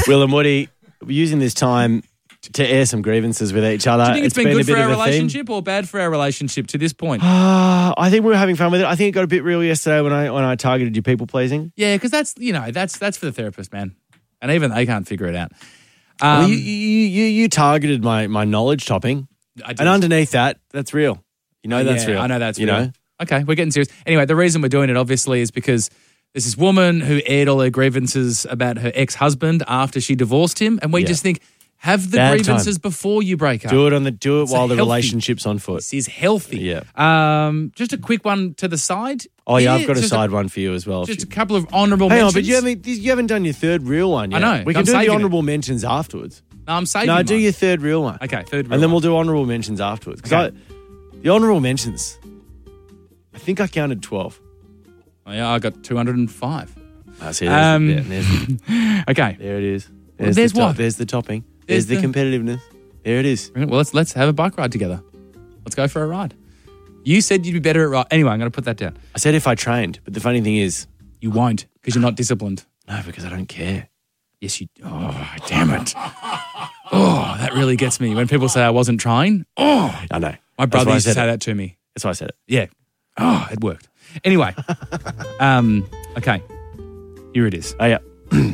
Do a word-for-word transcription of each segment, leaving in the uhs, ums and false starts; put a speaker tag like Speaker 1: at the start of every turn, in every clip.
Speaker 1: Will and Woody, we're using this time to air some grievances with each other.
Speaker 2: Do you think it's,
Speaker 1: it's
Speaker 2: been,
Speaker 1: been
Speaker 2: good
Speaker 1: a bit
Speaker 2: for our
Speaker 1: of a
Speaker 2: relationship or bad for our relationship to this point?
Speaker 1: Uh, I think we were having fun with it. I think it got a bit real yesterday when I when I targeted you people pleasing.
Speaker 2: Yeah, because that's, you know, that's that's for the therapist, man. And even they can't figure it out. Um,
Speaker 1: well, you, you, you, you targeted my, my knowledge topping.
Speaker 2: I did.
Speaker 1: And underneath that, that's real. You know that's
Speaker 2: yeah,
Speaker 1: real.
Speaker 2: I know that's
Speaker 1: you
Speaker 2: real.
Speaker 1: know?
Speaker 2: Okay, we're getting serious. Anyway, the reason we're doing it, obviously, is because there's this woman who aired all her grievances about her ex-husband after she divorced him. And we
Speaker 1: Yeah.
Speaker 2: just think, have the
Speaker 1: Bad
Speaker 2: grievances
Speaker 1: time.
Speaker 2: before you break up.
Speaker 1: Do it on the do it
Speaker 2: It's
Speaker 1: while the
Speaker 2: healthy.
Speaker 1: relationship's on foot.
Speaker 2: This is healthy.
Speaker 1: Yeah.
Speaker 2: Um, just a quick one to the side.
Speaker 1: Oh yeah, I've got a
Speaker 2: just
Speaker 1: side one for you as well.
Speaker 2: Just a couple of honourable
Speaker 1: Hang
Speaker 2: mentions.
Speaker 1: on, but you haven't you haven't done your third real one yet.
Speaker 2: I know,
Speaker 1: We can
Speaker 2: I'm
Speaker 1: do
Speaker 2: saving
Speaker 1: the
Speaker 2: it.
Speaker 1: honourable mentions afterwards.
Speaker 2: No, I'm saving
Speaker 1: No, do
Speaker 2: mine.
Speaker 1: your third real one.
Speaker 2: Okay, third real
Speaker 1: And then
Speaker 2: one.
Speaker 1: we'll do honourable mentions afterwards. Because
Speaker 2: Okay.
Speaker 1: the honourable mentions, I think I counted twelve.
Speaker 2: Oh, yeah, I got two hundred five.
Speaker 1: I see. There's,
Speaker 2: Um,
Speaker 1: yeah, there's, the-
Speaker 2: Okay.
Speaker 1: there it is.
Speaker 2: Well,
Speaker 1: There's,
Speaker 2: there's
Speaker 1: the top-
Speaker 2: what?
Speaker 1: There's the topping.
Speaker 2: There's
Speaker 1: There's, the,
Speaker 2: the-
Speaker 1: competitiveness. There it is.
Speaker 2: Well, let's let's have a bike ride together. Let's go for a ride. You said you'd be better at ride. Anyway, I'm going to put that down.
Speaker 1: I said if I trained, but the funny thing is,
Speaker 2: You won't because you're not disciplined.
Speaker 1: no, because I don't care.
Speaker 2: Yes, you. Oh, damn it. Oh, that really gets me. When people say I wasn't trying, oh,
Speaker 1: I know.
Speaker 2: my
Speaker 1: That's
Speaker 2: brother
Speaker 1: why I
Speaker 2: used to
Speaker 1: said
Speaker 2: say
Speaker 1: it.
Speaker 2: that to me.
Speaker 1: That's why I said it.
Speaker 2: Yeah. Oh, it worked. Anyway, um, okay. Here it is.
Speaker 1: Oh yeah.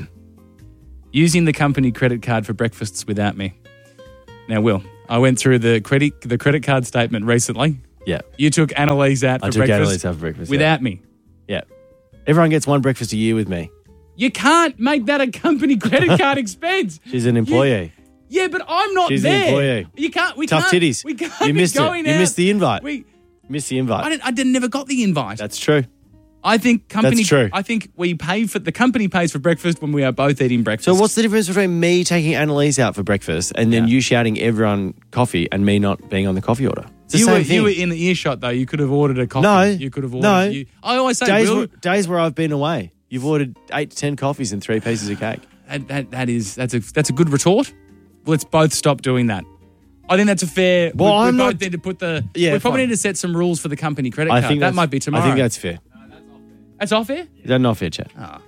Speaker 2: Using the company credit card for breakfasts without me. Now, Will, I went through the credit the credit card statement recently.
Speaker 1: Yeah.
Speaker 2: You took Annalise out for
Speaker 1: I took
Speaker 2: breakfast
Speaker 1: Annalise out for breakfast.
Speaker 2: without me.
Speaker 1: Yeah. yeah. Everyone gets one breakfast a year with me.
Speaker 2: You can't make that a company credit card expense.
Speaker 1: She's an employee.
Speaker 2: Yeah, but I'm not
Speaker 1: She's an
Speaker 2: there.
Speaker 1: employee.
Speaker 2: You can't. We
Speaker 1: Tough
Speaker 2: can't,
Speaker 1: titties.
Speaker 2: We can't
Speaker 1: You
Speaker 2: be
Speaker 1: missed it.
Speaker 2: going
Speaker 1: You
Speaker 2: out.
Speaker 1: missed the invite.
Speaker 2: We,
Speaker 1: Miss the invite.
Speaker 2: I didn't. I didn't. Never got the invite.
Speaker 1: That's true.
Speaker 2: I think company.
Speaker 1: That's true.
Speaker 2: I think we pay for the company pays for breakfast when we are both eating breakfast.
Speaker 1: So what's the difference between me taking Annalise out for breakfast and then
Speaker 2: Yeah.
Speaker 1: you shouting everyone coffee and me not being on the coffee order? It's the
Speaker 2: you
Speaker 1: same
Speaker 2: were
Speaker 1: thing.
Speaker 2: you were in the earshot though. You could have ordered a coffee.
Speaker 1: No.
Speaker 2: You could have ordered.
Speaker 1: No.
Speaker 2: You, I always say,
Speaker 1: days,
Speaker 2: Will,
Speaker 1: where, days where I've been away. You've ordered eight to ten coffees and three pieces of cake.
Speaker 2: that, that, that is that's a that's a good retort. Let's both stop doing that. I think that's a fair.
Speaker 1: Well,
Speaker 2: we, we
Speaker 1: I'm
Speaker 2: both
Speaker 1: not-
Speaker 2: need to put the.
Speaker 1: Yeah,
Speaker 2: we probably
Speaker 1: fine.
Speaker 2: need to set some rules for the company credit
Speaker 1: I
Speaker 2: card.
Speaker 1: think
Speaker 2: that
Speaker 1: that's-
Speaker 2: might be tomorrow.
Speaker 1: I think that's fair.
Speaker 2: that's off air.
Speaker 1: Is that not fair, chat?
Speaker 2: Oh.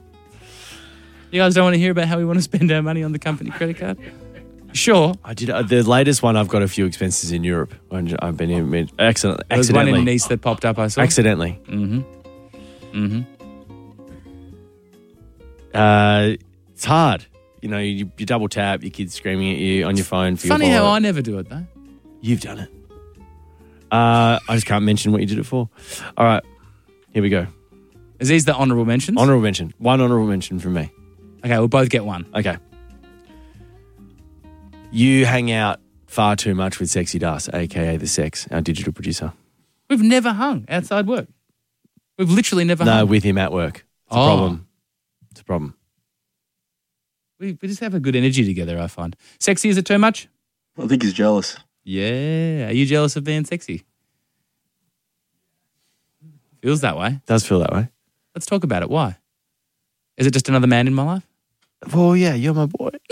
Speaker 2: You guys don't want to hear about how we want to spend our money on the company credit card? Sure.
Speaker 1: I did uh, the latest one. I've got a few expenses in Europe. When I've been in accident,
Speaker 2: There was one
Speaker 1: accidentally.
Speaker 2: in Nice that popped up, I saw.
Speaker 1: Accidentally.
Speaker 2: Mm-hmm. Mm-hmm.
Speaker 1: Uh, it's hard. You know, you, you double tap, your kid's screaming at you on your phone for
Speaker 2: Funny
Speaker 1: your
Speaker 2: how I
Speaker 1: wallet.
Speaker 2: never do it, though.
Speaker 1: You've done it. Uh, I just can't mention what you did it for. All right, here we go.
Speaker 2: Is these the honourable mentions?
Speaker 1: Honourable mention. One honourable mention from me.
Speaker 2: Okay, we'll both get one.
Speaker 1: Okay. You hang out far too much with Sexy Das, a k a. The Sex, our digital producer.
Speaker 2: We've never hung outside work. We've literally never
Speaker 1: No,
Speaker 2: hung.
Speaker 1: with him at work. It's a
Speaker 2: Oh.
Speaker 1: problem. It's a problem.
Speaker 2: We, we just have a good energy together, I find. Sexy, is it too much?
Speaker 3: I think he's jealous.
Speaker 2: Yeah. Are you jealous of being sexy? Feels that way.
Speaker 1: Does feel that way.
Speaker 2: Let's talk about it. Why? Is it just another man in my life?
Speaker 1: Well, yeah, you're my boy.